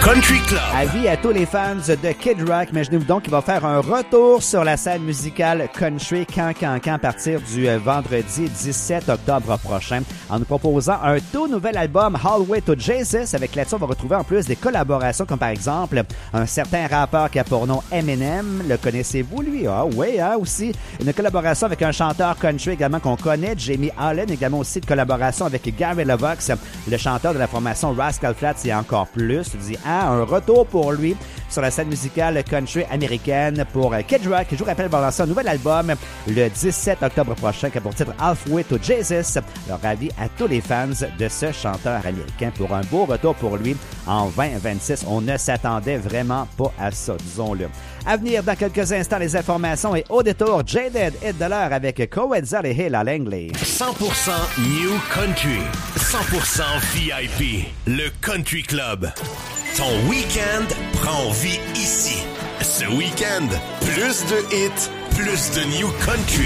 Country Club. Avis à tous les fans de Kid Rock, imaginez-vous donc qu'il va faire un retour sur la scène musicale country quand à partir du vendredi 17 octobre prochain en nous proposant un tout nouvel album Hallway to Jesus. Avec là-dessus, on va retrouver en plus des collaborations comme par exemple un certain rappeur qui a pour nom Eminem. Le connaissez-vous lui? Ah oui, aussi. Une collaboration avec un chanteur country également qu'on connaît, Jamie Allen, également aussi de collaboration avec Gary LeVox, le chanteur de la formation Rascal Flatts et encore plus. Tu dis, un retour pour lui sur la scène musicale country américaine pour Kid Rock. Je vous rappelle, va lancer un nouvel album le 17 octobre prochain qui a pour titre Halfway to Jesus. Alors, avis à tous les fans de ce chanteur américain pour un beau retour pour lui en 2026. On ne s'attendait vraiment pas à ça, disons-le. À venir dans quelques instants, les informations et au détour, Jaded Hit de l'heure avec Coetzal et Hill à Langley. 100% New Country. 100% VIP. Le Country Club. Ton week-end prend vie ici. Ce week-end, plus de hits, plus de New Country.